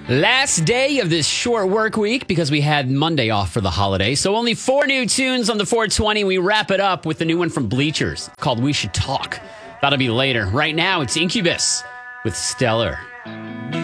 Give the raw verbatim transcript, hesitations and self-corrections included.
Last day of this short work week because we had Monday off for the holiday. So only four new tunes on the four twenty. We wrap it up with the new one from Bleachers called We Should Talk. That'll be later. Right now, it's Incubus with Stellar.